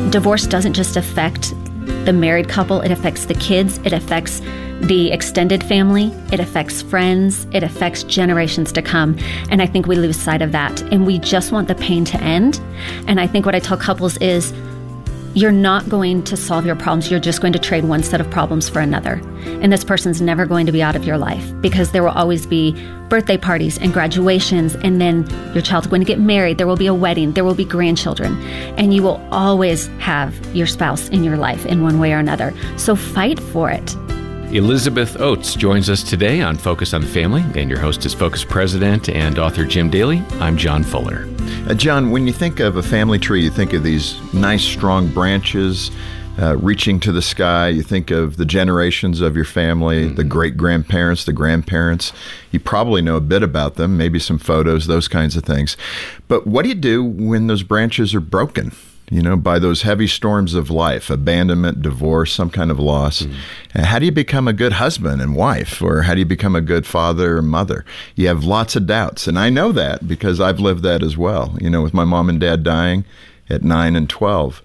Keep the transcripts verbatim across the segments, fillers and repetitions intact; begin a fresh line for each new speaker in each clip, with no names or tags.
divorce doesn't just affect the married couple, it affects the kids, it affects the extended family, it affects friends, it affects generations to come. And I think we lose sight of that. And we just want the pain to end. And I think what I tell couples is, you're not going to solve your problems. You're just going to trade one set of problems for another. And this person's never going to be out of your life, because there will always be birthday parties and graduations, and then your child's going to get married. There will be a wedding. There will be grandchildren. And you will always have your spouse in your life in one way or another. So fight for it.
Elizabeth Oates joins us today on Focus on the Family, and your host is Focus President and author Jim Daly. I'm John Fuller.
Uh, John, when you think of a family tree, you think of these nice, strong branches uh, reaching to the sky. You think of the generations of your family, mm-hmm. the great-grandparents, the grandparents. You probably know a bit about them, maybe some photos, those kinds of things. But what do you do when those branches are broken? You know, by those heavy storms of life, abandonment, divorce, some kind of loss. Mm-hmm. How do you become a good husband and wife? Or how do you become a good father or mother? You have lots of doubts. And I know that because I've lived that as well. You know, with my mom and dad dying at nine and twelve.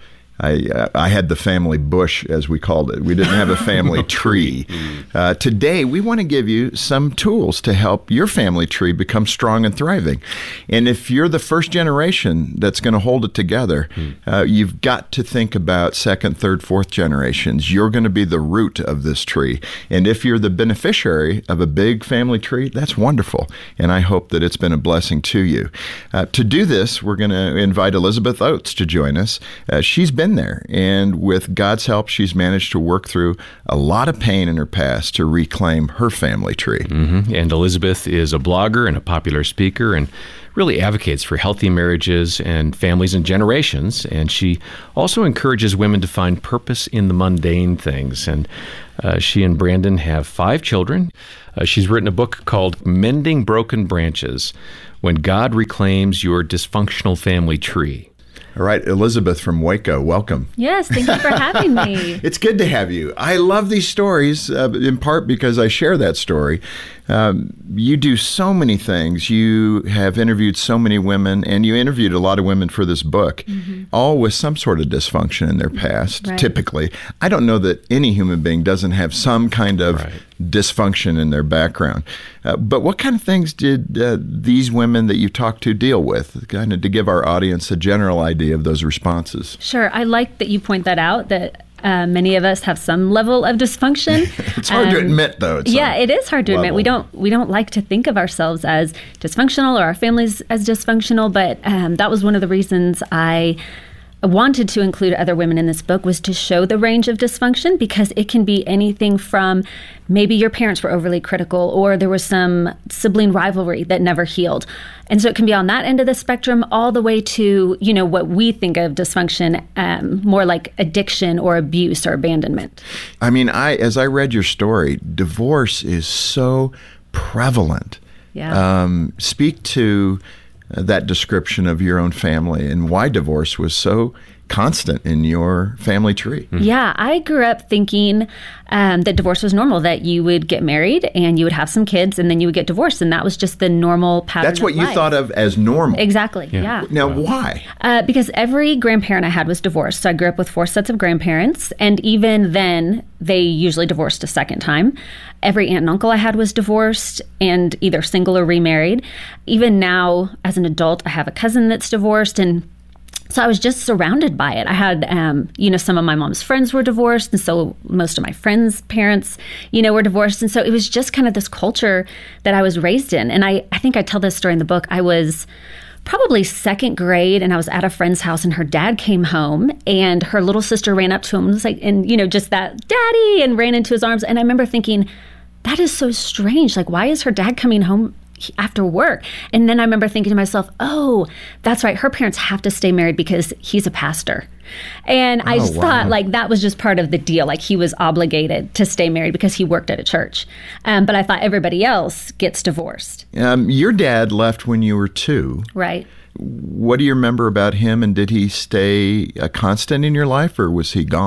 I I had the family bush, as we called it. We didn't have a family tree. Uh, today, we want to give you some tools to help your family tree become strong and thriving. And if you're the first generation that's going to hold it together, uh, you've got to think about second, third, fourth generations. You're going to be the root of this tree. And if you're the beneficiary of a big family tree, that's wonderful. And I hope that it's been a blessing to you. Uh, to do this, we're going to invite Elizabeth Oates to join us. Uh, she's been there, and with God's help, she's managed to work through a lot of pain in her past to reclaim her family tree.
Mm-hmm. And Elizabeth is a blogger and a popular speaker, and really advocates for healthy marriages and families and generations. And she also encourages women to find purpose in the mundane things. And uh, she and Brandon have five children. Uh, she's written a book called Mending Broken Branches: When God Reclaims Your Dysfunctional Family Tree.
All right, Elizabeth from Waco, welcome.
Yes, thank you for having me.
It's good to have you. I love these stories, uh, in part because I share that story. Um, you do so many things. You have interviewed so many women, and you interviewed a lot of women for this book, mm-hmm. all with some sort of dysfunction in their past, right. Typically. I don't know that any human being doesn't have some kind of right. dysfunction in their background. Uh, but what kind of things did uh, these women that you talked to deal with, kind of to give our audience a general idea of those responses?
Sure. I like that you point that out, that Uh, many of us have some level of dysfunction.
It's hard um, to admit, though. It's
yeah, it is hard to
level.
admit. We don't we don't like to think of ourselves as dysfunctional or our families as dysfunctional, but um, that was one of the reasons I wanted to include other women in this book, was to show the range of dysfunction, because it can be anything from maybe your parents were overly critical, or there was some sibling rivalry that never healed. And so it can be on that end of the spectrum, all the way to, you know, what we think of dysfunction, um, more like addiction or abuse or abandonment.
I mean, I as I read your story, divorce is so prevalent.
Yeah.
Um, speak to that description of your own family and why divorce was so constant in your family tree.
Mm-hmm. Yeah, I grew up thinking um, that divorce was normal, that you would get married and you would have some kids and then you would get divorced. And that was just the normal pattern.
That's what
of
you
life.
thought of as normal.
Exactly, yeah. yeah.
Now, why?
Uh, because every grandparent I had was divorced. So I grew up with four sets of grandparents. And even then, they usually divorced a second time. Every aunt and uncle I had was divorced and either single or remarried. Even now, as an adult, I have a cousin that's divorced, and so I was just surrounded by it. I had, um, you know, some of my mom's friends were divorced, and so most of my friends' parents, you know, were divorced. And so it was just kind of this culture that I was raised in. And I, I think I tell this story in the book. I was probably second grade, and I was at a friend's house, and her dad came home, and her little sister ran up to him and was like, and, you know, just that, "Daddy," and ran into his arms. And I remember thinking, that is so strange. Like, why is her dad coming home after work? And then I remember thinking to myself, oh, that's right. Her parents have to stay married because he's a pastor. And I
oh,
just
wow.
thought, like, that was just part of the deal. Like, he was obligated to stay married because he worked at a church. Um, but I thought everybody else gets divorced.
Um, your dad left when you were two.
Right.
What do you remember about him, and did he stay a constant in your life, or was he gone?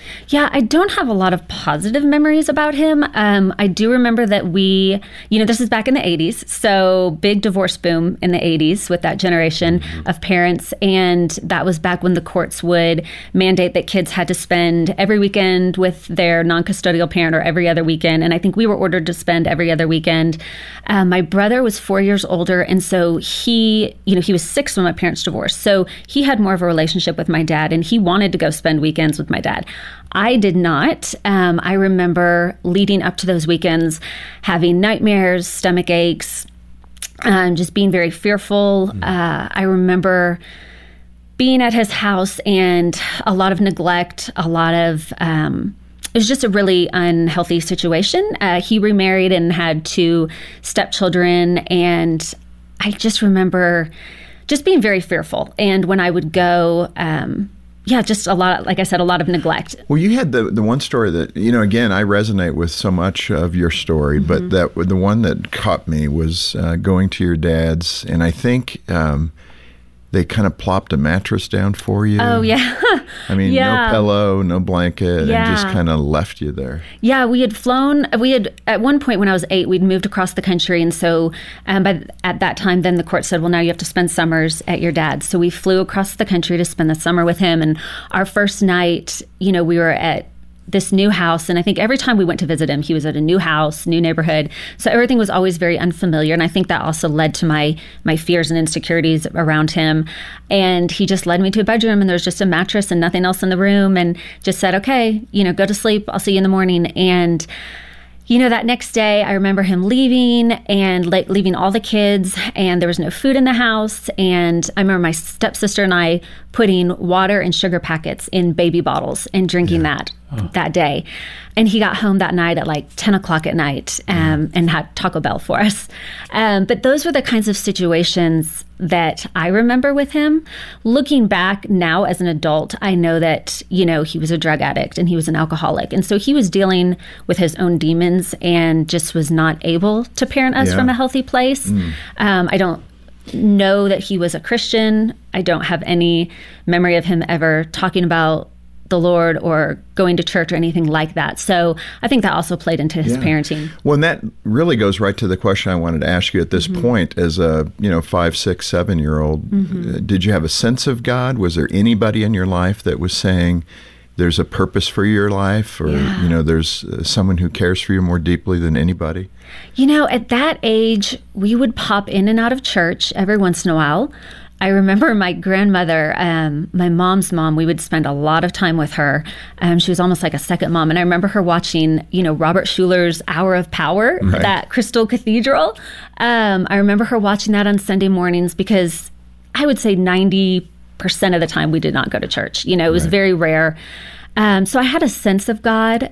Yeah, I don't have a lot of positive memories about him. Um, I do remember that we, you know, this is back in the eighties, so big divorce boom in the eighties with that generation mm-hmm. of parents, and that was back when the courts would mandate that kids had to spend every weekend with their non-custodial parent or every other weekend, and I think we were ordered to spend every other weekend. Um, my brother was four years older, and so he, you know, he was six when my parents divorced, so he had more of a relationship with my dad, and he wanted to go spend weekends with my dad. I did not. Um, I remember leading up to those weekends having nightmares, stomach aches, um, just being very fearful. Mm. Uh, I remember being at his house and a lot of neglect, a lot of, um, it was just a really unhealthy situation. Uh, he remarried and had two stepchildren, and I just remember just being very fearful. And when I would go, um, yeah, just a lot, like I said, a lot of neglect.
Well, you had the the one story that, you know, again, I resonate with so much of your story, mm-hmm. but that the one that caught me was uh, going to your dad's, and I think um, they kind of plopped a mattress down for you.
Oh, yeah.
I mean,
yeah.
no pillow, no blanket,
yeah.
and just kind of left you there.
Yeah, we had flown, we had, at one point when I was eight, we'd moved across the country. And so um, by, at that time, then the court said, well, now you have to spend summers at your dad's. So we flew across the country to spend the summer with him. And our first night, you know, we were at this new house. And I think every time we went to visit him, he was at a new house, new neighborhood. So everything was always very unfamiliar. And I think that also led to my my fears and insecurities around him. And he just led me to a bedroom, and there was just a mattress and nothing else in the room, and just said, okay, you know, go to sleep. I'll see you in the morning. And you know, that next day, I remember him leaving and like leaving all the kids, and there was no food in the house. And I remember my stepsister and I putting water and sugar packets in baby bottles and drinking yeah. that oh. that day. And he got home that night at like ten o'clock at night um, and had Taco Bell for us. Um, but those were the kinds of situations that I remember with him. Looking back now as an adult, I know that, you know, he was a drug addict and he was an alcoholic. And so he was dealing with his own demons and just was not able to parent us yeah. from a healthy place. Mm. Um, I don't know that he was a Christian. I don't have any memory of him ever talking about the Lord or going to church or anything like that. So I think that also played into his yeah. parenting.
Well, and that really goes right to the question I wanted to ask you at this mm-hmm. point. As a, you know, five, six, seven-year-old, mm-hmm. uh, did you have a sense of God? Was there anybody in your life that was saying there's a purpose for your life, or, yeah. you know, there's uh, someone who cares for you more deeply than anybody?
You know, at that age, we would pop in and out of church every once in a while. I remember my grandmother, um, my mom's mom, we would spend a lot of time with her. Um, she was almost like a second mom. And I remember her watching, you know, Robert Schuller's Hour of Power, right. that Crystal Cathedral. Um, I remember her watching that on Sunday mornings, because I would say ninety percent of the time we did not go to church. You know, it was right. very rare. Um, so I had a sense of God,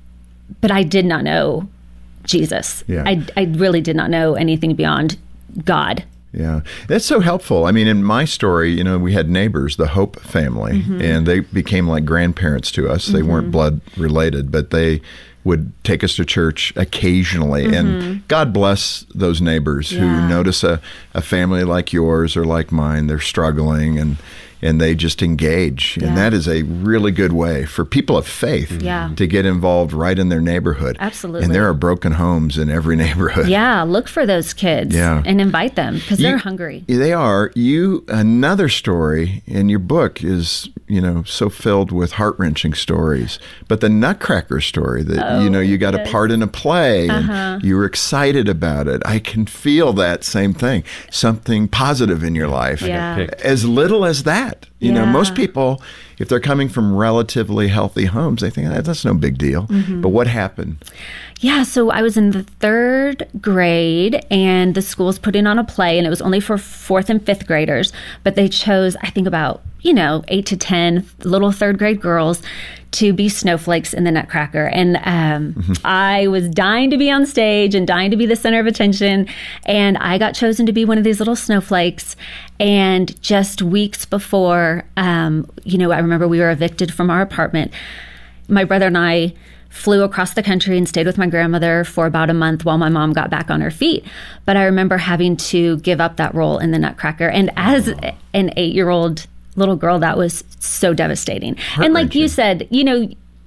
but I did not know Jesus. Yeah. I, I really did not know anything beyond God.
Yeah, that's so helpful. I mean, in my story, you know, we had neighbors, the Hope family, mm-hmm. and they became like grandparents to us. They mm-hmm. weren't blood related, but they would take us to church occasionally. Mm-hmm. And God bless those neighbors yeah. who notice a, a family like yours or like mine, they're struggling, and and they just engage. Yeah. And that is a really good way for people of faith yeah. to get involved right in their neighborhood.
Absolutely.
And there are broken homes in every neighborhood.
Yeah, look for those kids yeah. and invite them, because they're hungry.
They are. You, another story in your book is, you know, so filled with heart-wrenching stories. But the Nutcracker story that, oh, you know, you got yes. a part in a play and uh-huh. you were excited about it. I can feel that same thing. Something positive in your life.
Yeah.
As little as that. You
yeah.
know, most people, if they're coming from relatively healthy homes, they think, that's no big deal. Mm-hmm. But what happened?
Yeah, so I was in the third grade, and the school's putting on a play, and it was only for fourth and fifth graders. But they chose, I think, about, you know, eight to ten little third grade girls to be snowflakes in the Nutcracker. And um, mm-hmm. I was dying to be on stage and dying to be the center of attention. And I got chosen to be one of these little snowflakes. And just weeks before, um, you know, I remember we were evicted from our apartment. My brother and I flew across the country and stayed with my grandmother for about a month while my mom got back on her feet. But I remember having to give up that role in the Nutcracker. And as an eight-year-old little girl, that was so devastating. And like you said, you know,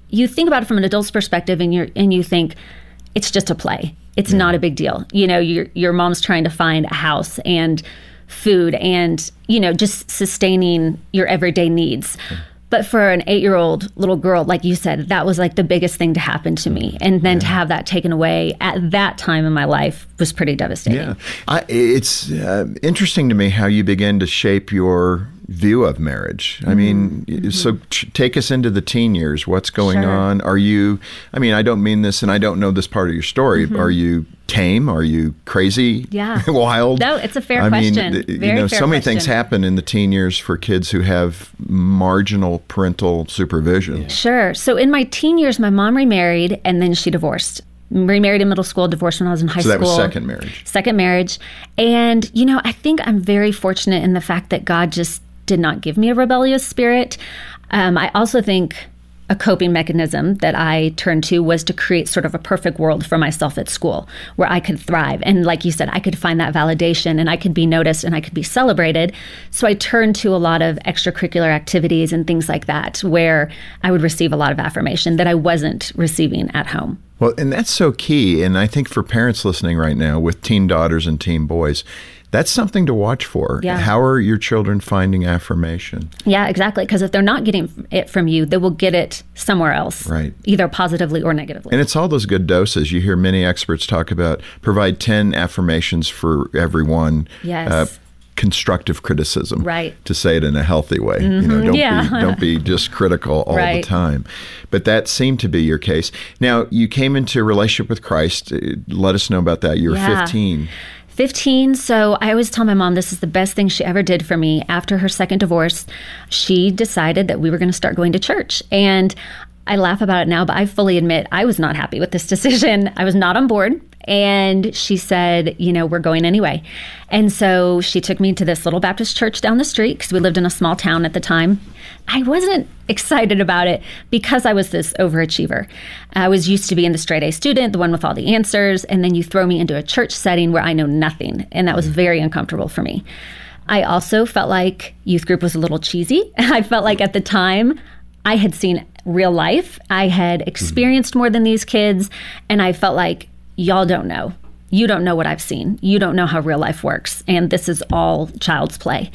you think about it from an adult's perspective, and you're and you think it's just a play. It's not a big deal. You know, your your mom's trying to find a house and food and, you know, just sustaining your everyday needs. But for an eight-year-old little girl, like you said, that was like the biggest thing to happen to me. And then yeah. to have that taken away at that time in my life was pretty devastating.
Yeah, I, it's uh, interesting to me how you begin to shape your view of marriage. I mean, mm-hmm. so t- take us into the teen years. What's going
sure.
on? Are you, I mean, I don't mean this and I don't know this part of your story. Mm-hmm. Are you tame? Are you crazy?
Yeah.
Wild?
No, it's a fair
I
question.
mean,
Very
you know,
fair
so many
question.
things happen in the teen years for kids who have marginal parental supervision.
Yeah. Sure. So in my teen years, my mom remarried and then she divorced. Remarried in middle school, divorced when I was in high
so
school.
So that was second marriage.
Second marriage. And, you know, I think I'm very fortunate in the fact that God just did not give me a rebellious spirit. Um, I also think a coping mechanism that I turned to was to create sort of a perfect world for myself at school where I could thrive. And like you said, I could find that validation and I could be noticed and I could be celebrated. So I turned to a lot of extracurricular activities and things like that where I would receive a lot of affirmation that I wasn't receiving at home.
Well, and that's so key. And I think for parents listening right now with teen daughters and teen boys, that's something to watch for.
Yeah.
How are your children finding affirmation?
Yeah, exactly. Because if they're not getting it from you, they will get it somewhere else,
right?
Either positively or negatively.
And it's all those good doses. You hear many experts talk about provide ten affirmations for everyone.
Yes.
Uh, constructive criticism,
right?
To say it in a healthy way.
Mm-hmm.
You know, don't
yeah.
be don't be just critical all
right.
the time. But that seemed to be your case. Now, you came into a relationship with Christ. Let us know about that. You were
yeah.
fifteen.
fifteen. So I always tell my mom this is the best thing she ever did for me. After her second divorce, she decided that we were going to start going to church. And I laugh about it now, but I fully admit I was not happy with this decision. I was not on board. And she said, you know, we're going anyway. And so she took me to this little Baptist church down the street because we lived in a small town at the time. I wasn't excited about it because I was this overachiever. I was used to being the straight A student, the one with all the answers. And then you throw me into a church setting where I know nothing. And that was very uncomfortable for me. I also felt like youth group was a little cheesy. I felt like at the time I had seen real life. I had experienced more than these kids. And I felt like, y'all don't know. You don't know what I've seen. You don't know how real life works. And this is all child's play.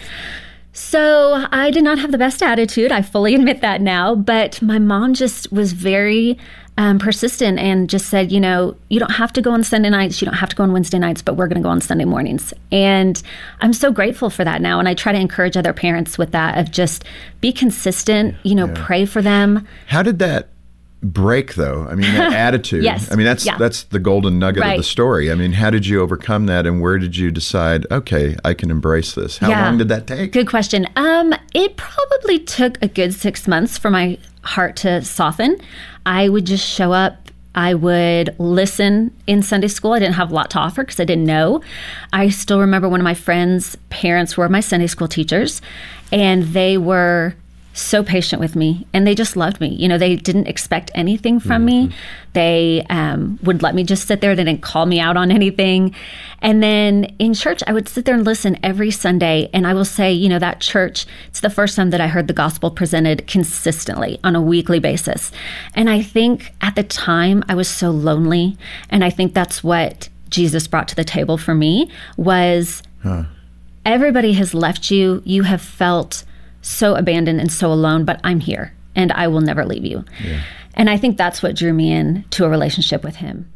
So I did not have the best attitude. I fully admit that now. But my mom just was very um, persistent and just said, you know, you don't have to go on Sunday nights. You don't have to go on Wednesday nights, but we're going to go on Sunday mornings. And I'm so grateful for that now. And I try to encourage other parents with that of just be consistent, you know, yeah. pray for them.
How did that break, though? I mean, that attitude.
Yes.
I mean, that's
yeah.
that's the golden nugget
right.
of the story. I mean, how did you overcome that, and where did you decide, okay, I can embrace this? How
yeah.
long did that take?
Good question. Um, it probably took a good six months for my heart to soften. I would just show up. I would listen in Sunday school. I didn't have a lot to offer because I didn't know. I still remember one of my friends' parents were my Sunday school teachers, and they were so patient with me, and they just loved me. You know, they didn't expect anything from mm-hmm. me. They um, would let me just sit there. They didn't call me out on anything. And then in church, I would sit there and listen every Sunday. And I will say, you know, that church, it's the first time that I heard the gospel presented consistently on a weekly basis. And I think at the time I was so lonely. And I think that's what Jesus brought to the table for me was huh. everybody has left you. You have felt so abandoned and so alone, but I'm here and I will never leave you. Yeah. And I think that's what drew me in to a relationship with him.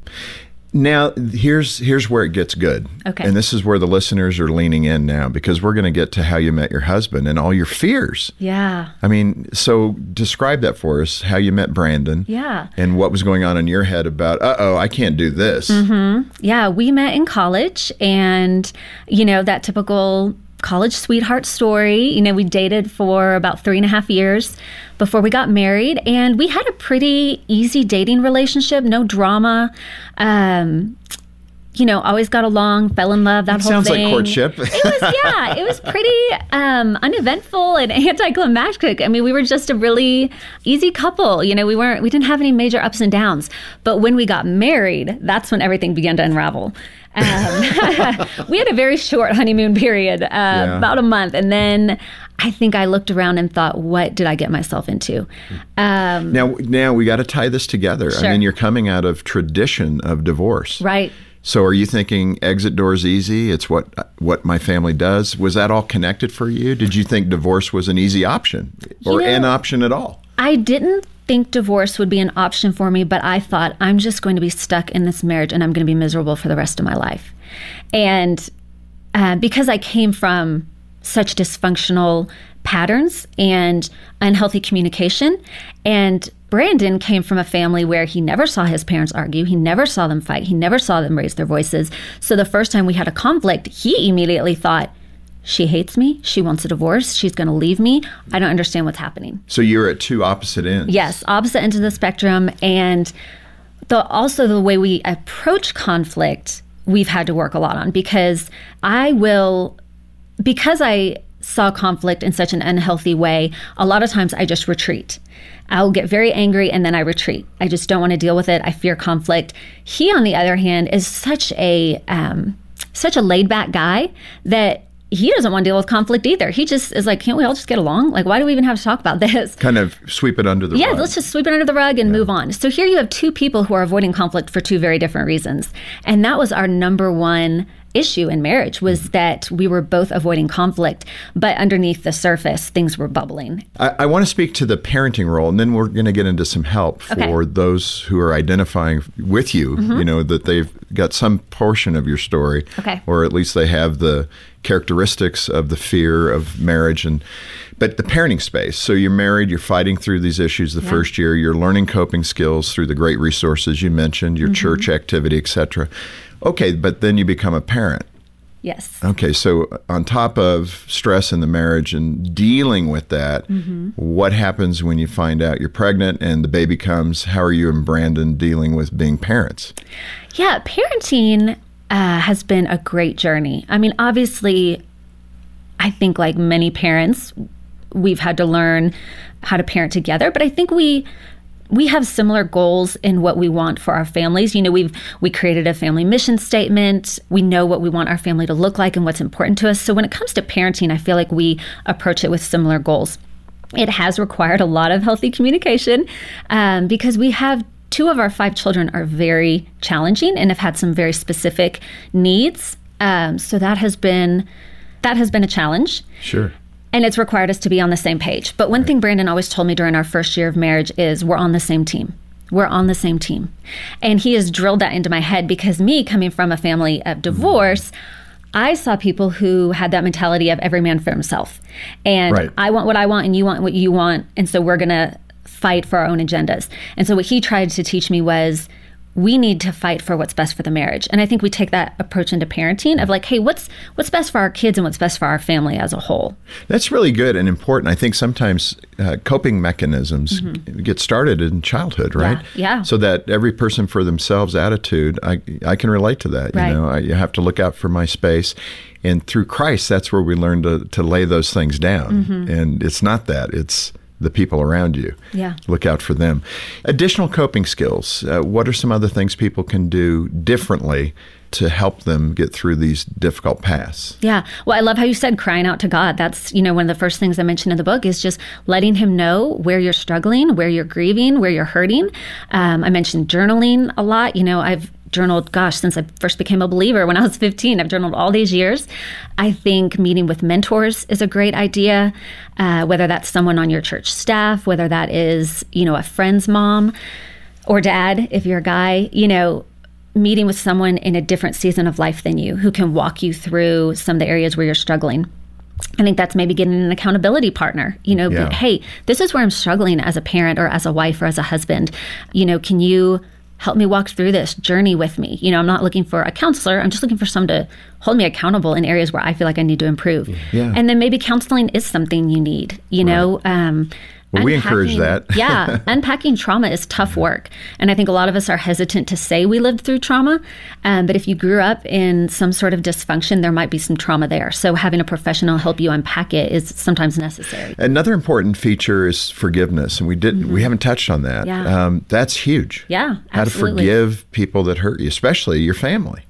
Now, here's here's where it gets good.
Okay.
And this is where the listeners are leaning in now, because we're going to get to how you met your husband and all your fears.
Yeah.
I mean, so describe that for us, how you met Brandon.
Yeah.
And what was going on in your head about, uh-oh, I can't do this.
Mm-hmm. Yeah, we met in college, and, you know, that typical college sweetheart story. You know, we dated for about three and a half years before we got married, and we had a pretty easy dating relationship, no drama. Um, you know, always got along, fell in love, that
it
whole
sounds
thing.
Sounds like courtship.
It was, yeah, it was pretty um, uneventful and anticlimactic. I mean, we were just a really easy couple. You know, we weren't, we didn't have any major ups and downs. But when we got married, that's when everything began to unravel. Um, we had a very short honeymoon period, uh, yeah. about a month. And then I think I looked around and thought, what did I get myself into? Um,
Now, now we got to tie this together.
Sure.
I mean, you're coming out of tradition of divorce.
right.
So are you thinking exit doors easy? It's what what my family does. Was that all connected for you? Did you think divorce was an easy option or
You know,
an option at all?
I didn't think divorce would be an option for me, but I thought I'm just going to be stuck in this marriage and I'm going to be miserable for the rest of my life. And uh, because I came from such dysfunctional patterns and unhealthy communication, and Brandon came from a family where he never saw his parents argue. He never saw them fight. He never saw them raise their voices. So the first time we had a conflict, he immediately thought, she hates me. She wants a divorce. She's going to leave me. I don't understand what's happening.
So you're at two opposite ends.
Yes, opposite ends of the spectrum. And the, also the way we approach conflict, we've had to work a lot on, because I will, because I saw conflict in such an unhealthy way, a lot of times I just retreat. I'll get very angry and then I retreat. I just don't want to deal with it. I fear conflict. He, on the other hand, is such a um, such a laid back guy that he doesn't want to deal with conflict either. He just is like, can't we all just get along? Like, why do we even have to talk about this?
Kind of sweep it under the
Yeah,
rug.
let's just sweep it under the rug and move on. So here you have two people who are avoiding conflict for two very different reasons. And that was our number one issue in marriage, was that we were both avoiding conflict, but underneath the surface, things were bubbling.
I, I want to speak to the parenting role, and then we're going to get into some help for
Okay.
those who are identifying with you, you know, that they've got some portion of your story,
Okay.
or at least they have the characteristics of the fear of marriage. And but the parenting space, so you're married, you're fighting through these issues the
Yeah.
first year, you're learning coping skills through the great resources you mentioned, your church activity, et cetera. Okay, but then you become a parent.
Yes.
Okay, so on top of stress in the marriage and dealing with that, what happens when you find out you're pregnant and the baby comes? How are you and Brandon dealing with being parents?
Yeah, parenting uh, has been a great journey. I mean, obviously, I think like many parents, we've had to learn how to parent together, but I think we we have similar goals in what we want for our families. You know, we've we created a family mission statement. We know what we want our family to look like and what's important to us. So when it comes to parenting, I feel like we approach it with similar goals. It has required a lot of healthy communication um, because we have two of our five children are very challenging and have had some very specific needs. Um, so that has been that has been a challenge.
Sure.
And it's required us to be on the same page. But one thing Brandon always told me during our first year of marriage is we're on the same team. We're on the same team. And he has drilled that into my head because me coming from a family of divorce, I saw people who had that mentality of every man for himself. And
Right.
I want what I want and you want what you want. And so we're going to fight for our own agendas. And so what he tried to teach me was we need to fight for what's best for the marriage. And I think we take that approach into parenting of like, hey, what's what's best for our kids and what's best for our family as a whole.
That's really good and important. I think sometimes uh, coping mechanisms get started in childhood, right?
yeah.
So that every person for themselves attitude, I I can relate to that.
Right.
You know, I, you have to look out for my space. And through Christ, that's where we learn to, to lay those things down. And it's not that. It's the people around you.
Yeah.
Look out for them. Additional coping skills. Uh, what are some other things people can do differently to help them get through these difficult paths?
Yeah. Well, I love how you said crying out to God. That's, you know, one of the first things I mentioned in the book is just letting him know where you're struggling, where you're grieving, where you're hurting. Um, I mentioned journaling a lot. You know, I've journaled, gosh, since I first became a believer when I was fifteen. I've journaled all these years. I think meeting with mentors is a great idea, uh, whether that's someone on your church staff, whether that is, you know, a friend's mom or dad, if you're a guy, you know, meeting with someone in a different season of life than you who can walk you through some of the areas where you're struggling. I think that's maybe getting an accountability partner, you know,
Yeah.
hey, this is where I'm struggling as a parent or as a wife or as a husband. You know, can you help me walk through this journey with me? You know, I'm not looking for a counselor. I'm just looking for someone to hold me accountable in areas where I feel like I need to improve.
Yeah.
And then maybe counseling is something you need, you know. Um,
Well, we encourage
unpacking-
that.
yeah. Unpacking trauma is tough work. And I think a lot of us are hesitant to say we lived through trauma. Um, but if you grew up in some sort of dysfunction, there might be some trauma there. So having a professional help you unpack it is sometimes necessary.
Another important feature is forgiveness, and we didn't we haven't touched on that.
Yeah.
Um, that's huge.
Yeah,
How
absolutely.
to forgive people that hurt you, especially your family.
Right.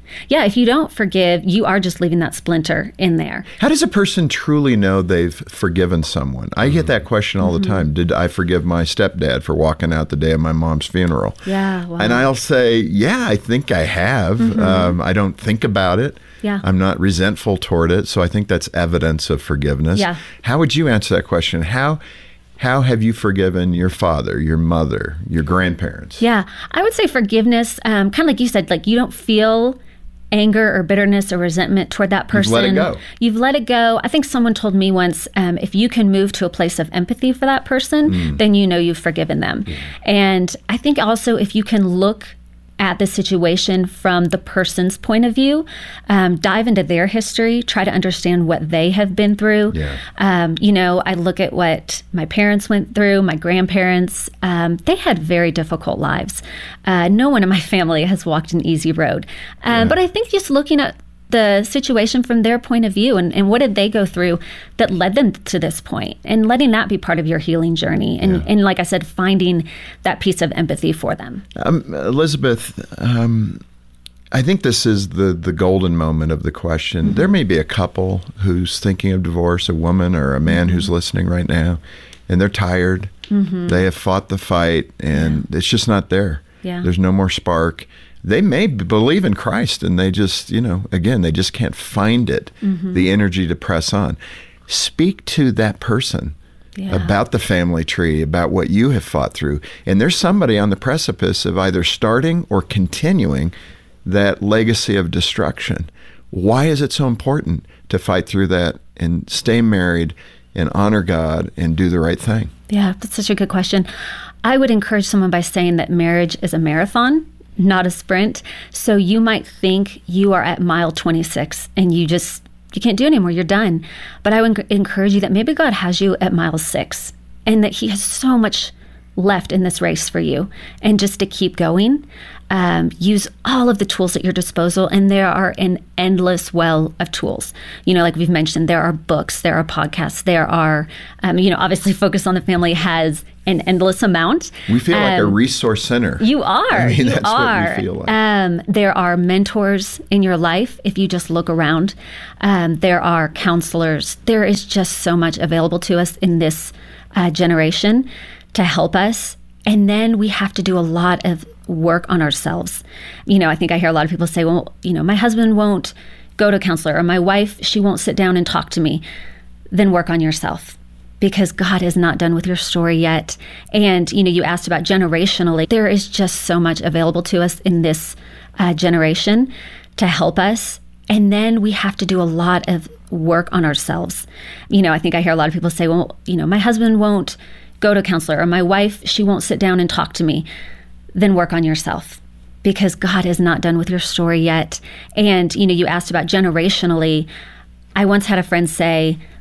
Yeah, if you don't forgive, you are just leaving that splinter in there.
How does a person truly know they've forgiven someone? I get that question all mm-hmm. the time. Did I forgive my stepdad for walking out the day of my mom's funeral?
Yeah. Wow.
And I'll say, yeah, I think I have. Mm-hmm. Um, I don't think about it.
Yeah.
I'm not resentful toward it. So I think that's evidence of forgiveness.
Yeah.
How would you answer that question? How How have you forgiven your father, your mother, your grandparents?
Yeah, I would say forgiveness, um, kind of like you said, like you don't feel anger or bitterness or resentment toward that person.
You've let it go.
You've let it go. I think someone told me once, um, if you can move to a place of empathy for that person, mm. then you know you've forgiven them. Yeah. And I think also if you can look at the situation from the person's point of view, um, dive into their history, try to understand what they have been through.
Yeah.
Um, you know, I look at what my parents went through, my grandparents, um, they had very difficult lives. Uh, no one in my family has walked an easy road. Um, yeah. But I think just looking at the situation from their point of view and, and what did they go through that led them to this point, and letting that be part of your healing journey. And, yeah. and like I said, finding that piece of empathy for them.
Um, Elizabeth, um, I think this is the, the golden moment of the question. Mm-hmm. There may be a couple who's thinking of divorce, a woman or a man mm-hmm. who's listening right now, and they're tired. Mm-hmm. They have fought the fight, and yeah. it's just not there.
Yeah.
There's no more spark. They may believe in Christ, and they just, you know, again, they just can't find it, mm-hmm. the energy to press on. Speak to that person yeah. about the family tree, about what you have fought through. And there's somebody on the precipice of either starting or continuing that legacy of destruction. Why is it so important to fight through that and stay married and honor God and do the right thing?
Yeah, that's such a good question. I would encourage someone by saying that marriage is a marathon, not a sprint. So you might think you are at mile twenty-six and you just, you can't do anymore, you're done. But I would encourage you that maybe God has you at mile six and that he has so much left in this race for you, and just to keep going. Um, use all of the tools at your disposal, and there are an endless well of tools. You know, like we've mentioned, there are books, there are podcasts, there are, um, you know, obviously Focus on the Family has an endless amount.
We feel um, like a resource center.
You are.
I mean,
you
that's
are.
what we feel like.
Um, there are mentors in your life if you just look around. Um, there are counselors. There is just so much available to us in this uh, generation to help us. And then we have to do a lot of work on ourselves. You know, I think I hear a lot of people say, well, you know, my husband won't go to a counselor, or my wife, she won't sit down and talk to me. Then work on yourself, because God is not done with your story yet. And, you know, you asked about generationally, there is just so much available to us in this uh, generation to help us. And then we have to do a lot of work on ourselves. You know, I think I hear a lot of people say, well, you know, my husband won't go to a counselor, or my wife, she won't sit down and talk to me. Then work on yourself, because God is not done with your story yet. And, you know, you asked about generationally. I once had a friend say,